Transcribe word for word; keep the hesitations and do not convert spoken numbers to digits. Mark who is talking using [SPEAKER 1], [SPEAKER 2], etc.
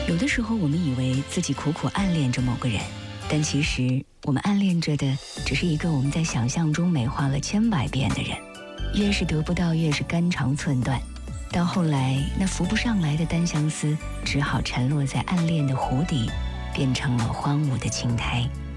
[SPEAKER 1] 有的时候我们以为自己苦苦暗恋着某个人，但其实我们暗恋着的只是一个我们在想象中美化了千百遍的人。越是得不到，越是肝肠寸断，到后来那浮不上来的单相思只好沉落在暗恋的湖底，变成了荒芜的青苔。